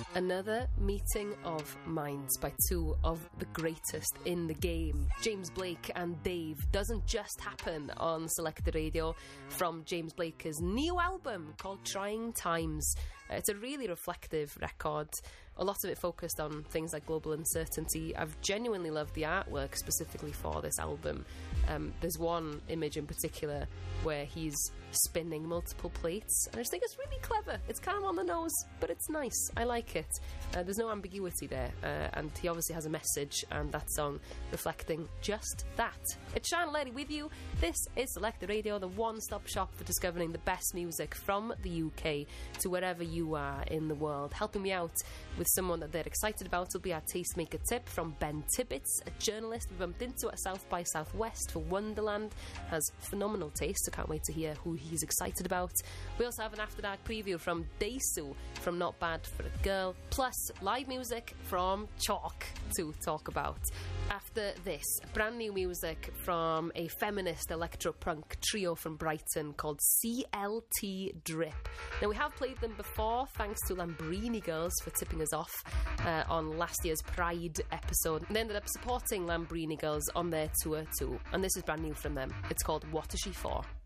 Another meeting of minds by two of the greatest in the game. James Blake and Dave doesn't just happen on Selected Radio from James Blake's new album called Trying Times. It's a really reflective record, a lot of it focused on things like global uncertainty. I've genuinely loved the artwork specifically for this album. There's one image in particular where he's spinning multiple plates, and I just think it's really clever. It's kind of on the nose, but it's nice. I like it. There's no ambiguity there, and he obviously has a message, and that song reflecting just that. It's Sian Lady with you. This is Selected Radio, the one-stop shop for discovering the best music from the UK to wherever you are in the world. Helping me out with someone that they're excited about will be our tastemaker tip from Ben Tibbetts, a journalist we bumped into at South by Southwest for Wonderland. Has phenomenal taste, so can't wait to hear who he's excited about. We also have an After Dark preview from Daisu from Not Bad for a Girl, plus live music from Chalk to talk about. After this, brand new music from a feminist electro-punk trio from Brighton called CLT Drip. Now, we have played them before, thanks to Lambrini Girls for tipping us off on last year's Pride episode. They ended up supporting Lambrini Girls on their tour too, and this is brand new from them. It's called What Is She For?